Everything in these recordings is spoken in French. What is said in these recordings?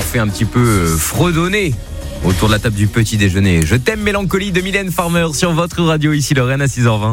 fait un petit peu fredonner autour de la table du petit déjeuner. Je t'aime mélancolie de Mylène Farmer sur votre radio, ici Lorraine à 6h20.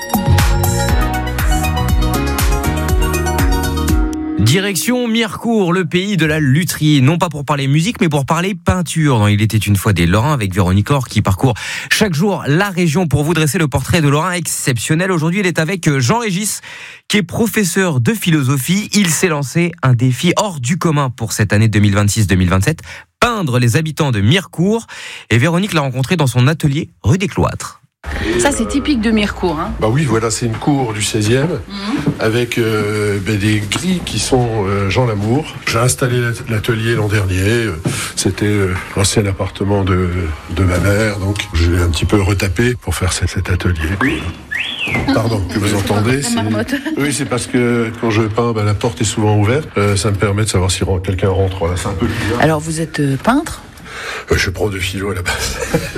Direction Mirecourt, le pays de la lutherie. Non pas pour parler musique, mais pour parler peinture. Dans Il était une fois des Lorrains avec Véronique Or qui parcourt chaque jour la région pour vous dresser le portrait de Lorrain exceptionnel. Aujourd'hui, il est avec Jean-Régis, qui est professeur de philosophie. Il s'est lancé un défi hors du commun pour cette année 2026-2027. Peindre les habitants de Mirecourt. Et Véronique l'a rencontré dans son atelier rue des Cloîtres. Ça, c'est typique de Mirecourt, hein. Bah oui, voilà, c'est une cour du 16e avec des grilles qui sont Jean Lamour. J'ai installé l'atelier l'an dernier. C'était l'ancien appartement de ma mère, donc j'ai un petit peu retapé pour faire cet atelier. Pardon, que vous entendez, oui, c'est parce que quand je peins, la porte est souvent ouverte. Ça me permet de savoir si quelqu'un rentre. Voilà, c'est un peu bizarre. Alors, vous êtes peintre ? Je suis prof de philo à la base.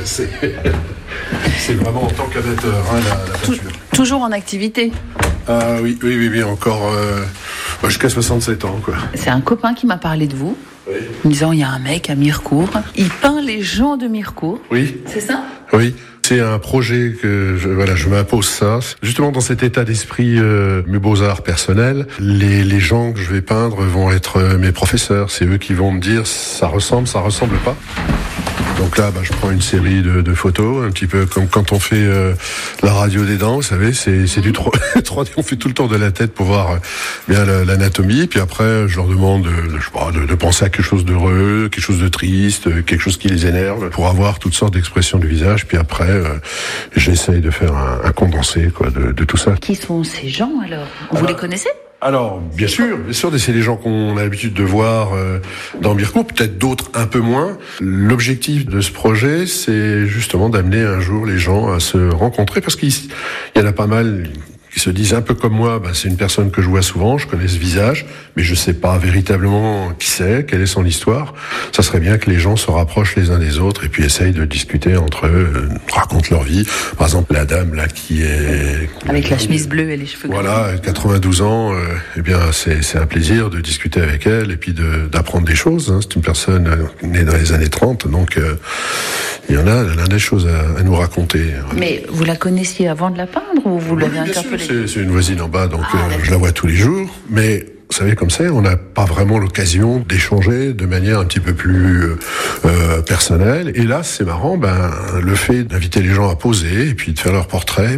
C'est vraiment en tant qu'amateur, la peinture. Toujours en activité ? Oui, encore jusqu'à 67 ans, quoi. C'est un copain qui m'a parlé de vous, oui. En me disant, il y a un mec à Mirecourt, il peint les gens de Mirecourt. Oui. C'est ça ? Oui. C'est un projet que je m'impose ça. Justement, dans cet état d'esprit, mes beaux-arts personnels, les gens que je vais peindre vont être mes professeurs. C'est eux qui vont me dire ça ressemble pas. Donc là, je prends une série de photos, un petit peu comme quand on fait la radio des dents, vous savez, c'est du 3D. On fait tout le tour de la tête pour voir bien l'anatomie. Puis après, je leur demande de penser à quelque chose d'heureux, quelque chose de triste, quelque chose qui les énerve, pour avoir toutes sortes d'expressions du visage. Puis après, j'essaye de faire un condensé de tout ça. Qui sont ces gens alors ? Vous les connaissez ? Alors, bien sûr, c'est les gens qu'on a l'habitude de voir dans Mirecourt, peut-être d'autres un peu moins. L'objectif de ce projet, c'est justement d'amener un jour les gens à se rencontrer, parce qu'il y en a pas mal qui se disent un peu comme moi, c'est une personne que je vois souvent, je connais ce visage, mais je sais pas véritablement qui c'est, quelle est son histoire. Ça serait bien que les gens se rapprochent les uns des autres et puis essayent de discuter entre eux, racontent leur vie. Par exemple, la dame là qui est avec la chemise bleue et les cheveux gris. Voilà, 92 ans, c'est un plaisir de discuter avec elle et puis d'apprendre des choses. Hein. C'est une personne née dans les années 30, donc elle a des choses à nous raconter. Mais vous la connaissiez avant de la peindre ou vous l'avez interpellée ? C'est une voisine en bas, donc je la vois tous les jours. Mais vous savez, comme ça, on n'a pas vraiment l'occasion d'échanger de manière un petit peu plus personnelle. Et là, c'est marrant, le fait d'inviter les gens à poser et puis de faire leur portrait,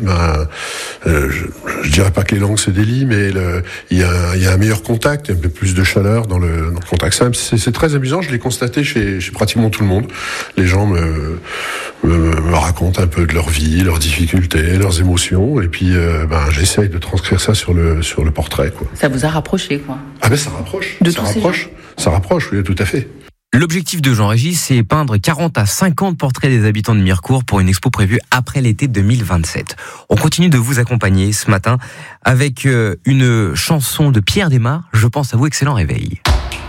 je dirais pas que les langues se délient, mais il y a un meilleur contact, un peu plus de chaleur dans le contact. C'est très amusant, je l'ai constaté chez pratiquement tout le monde. Les gens me racontent un peu de leur vie, leurs difficultés, leurs émotions, et puis j'essaye de transcrire ça sur le portrait, quoi. Ça vous a rapproché, quoi. Ça rapproche. Ça rapproche, oui, tout à fait. L'objectif de Jean-Régis, c'est peindre 40 à 50 portraits des habitants de Mirecourt pour une expo prévue après l'été 2027. On continue de vous accompagner ce matin avec une chanson de Pierre Desmar, Je pense à vous, excellent réveil.